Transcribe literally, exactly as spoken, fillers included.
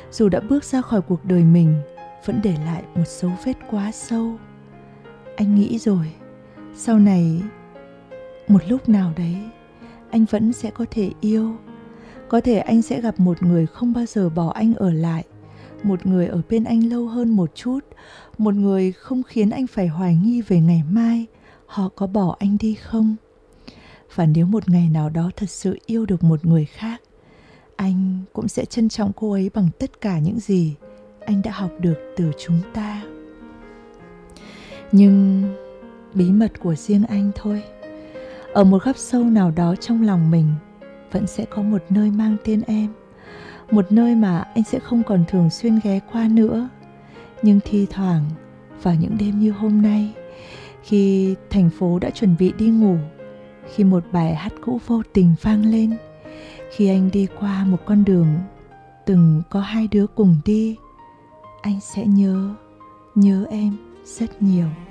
dù đã bước ra khỏi cuộc đời mình, vẫn để lại một dấu vết quá sâu. Anh nghĩ rồi, sau này, một lúc nào đấy, anh vẫn sẽ có thể yêu. Có thể anh sẽ gặp một người không bao giờ bỏ anh ở lại, một người ở bên anh lâu hơn một chút, một người không khiến anh phải hoài nghi về ngày mai họ có bỏ anh đi không. Và nếu một ngày nào đó thật sự yêu được một người khác, anh cũng sẽ trân trọng cô ấy bằng tất cả những gì anh đã học được từ chúng ta. Nhưng bí mật của riêng anh thôi. Ở một góc sâu nào đó trong lòng mình vẫn sẽ có một nơi mang tên em. Một nơi mà anh sẽ không còn thường xuyên ghé qua nữa. Nhưng thi thoảng, vào những đêm như hôm nay, khi thành phố đã chuẩn bị đi ngủ, khi một bài hát cũ vô tình vang lên, khi anh đi qua một con đường từng có hai đứa cùng đi, anh sẽ nhớ, nhớ em rất nhiều.